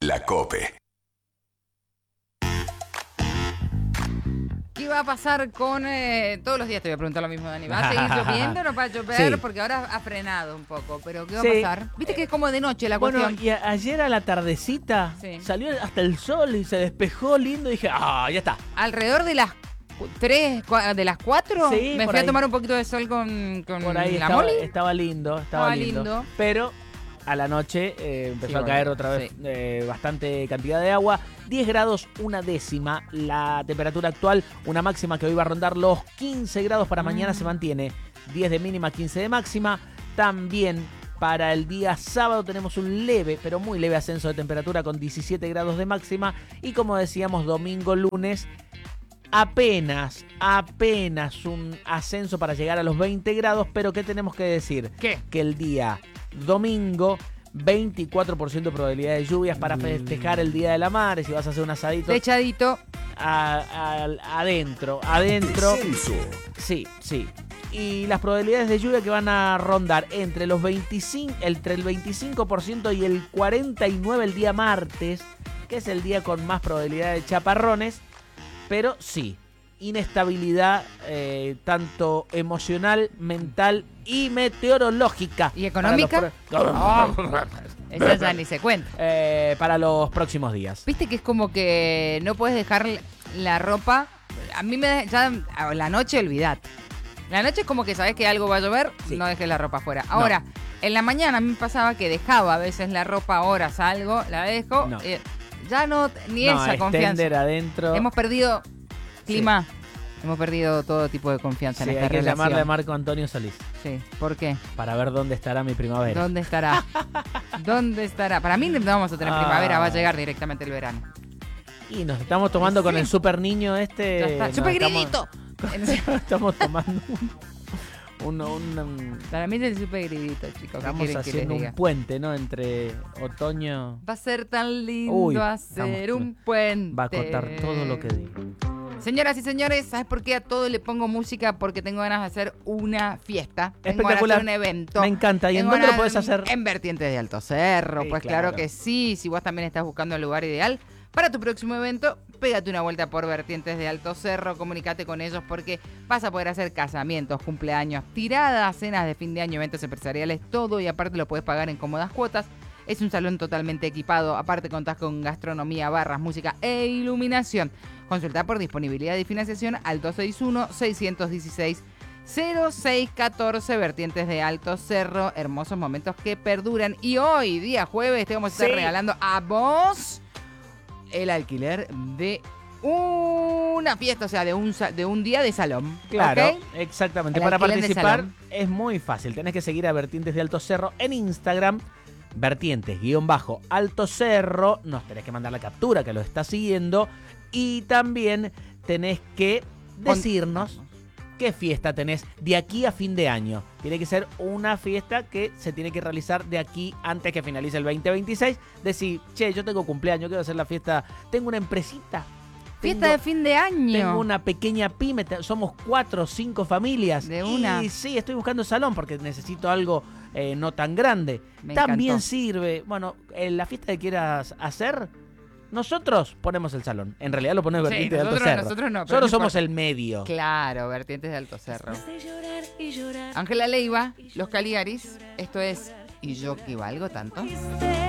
La COPE. ¿Qué va a pasar con todos los días? Te voy a preguntar lo mismo, Dani. ¿Va a seguir lloviendo o no va a llover? Sí. Porque ahora ha frenado un poco. ¿Pero qué va Sí. a pasar? Viste que es como de noche la Bueno, cuestión. y ayer a la tardecita Sí. salió hasta el sol y se despejó lindo y dije, ya está. Alrededor de las 3, de las 4, Sí, me por fui a ahí. tomar un poquito de sol con Por ahí la estaba, Moli. estaba lindo, Estaba lindo. Pero a la noche empezó Sí, a caer bueno, otra vez sí. bastante cantidad de agua. 10 grados, una décima. La temperatura actual, una máxima que hoy va a rondar los 15 grados. Para mañana se mantiene 10 de mínima, 15 de máxima. También para el día sábado tenemos un leve, pero muy leve ascenso de temperatura con 17 grados de máxima. Y como decíamos, domingo, lunes, apenas un ascenso para llegar a los 20 grados. Pero ¿qué tenemos que decir? ¿Qué? Que el día domingo 24% de probabilidad de lluvias para festejar el Día de la Madre. Si vas a hacer un asadito Techadito. adentro. Descenso. Sí. Y las probabilidades de lluvia que van a rondar entre el 25% y el 49% el día martes, que es el día con más probabilidad de chaparrones. Pero sí, inestabilidad tanto emocional, mental y meteorológica. ¿Y económica? Esa ya ni se cuenta. Para los próximos días. Viste que es como que no puedes dejar la ropa. A mí me da, ya a la noche olvidate. La noche es como que sabes que algo va a llover, Sí. no dejes la ropa afuera. Ahora, en la mañana a mí me pasaba que dejaba a veces la ropa, horas algo, la dejo. No. Ya no, ni No, esa confianza. extender adentro. Hemos perdido clima. Hemos perdido todo tipo de confianza Sí, en hay esta que relación. llamarle a Marco Antonio Solís Sí, ¿por qué? para ver dónde estará mi primavera. ¿Dónde estará? ¿Dónde estará? Para mí no vamos a tener primavera, va a llegar directamente el verano. Y nos estamos tomando con Sí. el super niño este. Ya está. nos ¡Súper estamos- gridito! Estamos tomando Para mí es el súper gridito, chicos. ¿Qué estamos quieren que les haciendo diga? un puente, ¿no? Entre otoño. Va a ser tan lindo Uy, hacer estamos- un puente. Va a contar todo lo que digo. Señoras y señores, ¿sabes por qué a todo le pongo música? Porque tengo ganas de hacer una fiesta. Tengo ganas de Espectacular. hacer un evento. Me encanta. ¿Y en Tengo dónde lo ganas puedes hacer? En Vertientes de Alto Cerro. Sí, Pues claro. claro que sí. Si vos también estás buscando el lugar ideal para tu próximo evento, pégate una vuelta por Vertientes de Alto Cerro. Comunicate con ellos porque vas a poder hacer casamientos, cumpleaños, tiradas, cenas de fin de año, eventos empresariales, todo. Y aparte lo puedes pagar en cómodas cuotas. Es un salón totalmente equipado. Aparte contás con gastronomía, barras, música e iluminación. Consulta por disponibilidad y financiación al 261-616-0614. Vertientes de Alto Cerro. Hermosos momentos que perduran. Y hoy, día jueves, te vamos a estar Sí. regalando a vos el alquiler de una fiesta, o sea, de un día de salón. Claro, ¿Ok? exactamente. El Para alquiler de participar salón. es muy fácil. Tenés que seguir a Vertientes de Alto Cerro en Instagram. Vertientes-Alto Cerro. Nos tenés que mandar la captura que lo está siguiendo. Y también tenés que decirnos qué fiesta tenés de aquí a fin de año. Tiene que ser una fiesta que se tiene que realizar de aquí antes que finalice el 2026. Decir, che, yo tengo cumpleaños, quiero hacer la fiesta. Tengo una empresita. Fiesta de fin de año. Tengo una pequeña pyme, somos 4 o 5 familias. De una. Y sí, estoy buscando salón porque necesito algo no tan grande. Me También encantó. sirve, bueno, en la fiesta que quieras hacer, nosotros ponemos el salón. En realidad lo ponemos Sí, Vertientes de Alto nosotros Cerro. no, pero Nosotros no somos importa. el medio. Claro, Vertientes de Alto Cerro. Ángela Leiva, Los Caligaris. Esto es ¿Y yo que valgo tanto?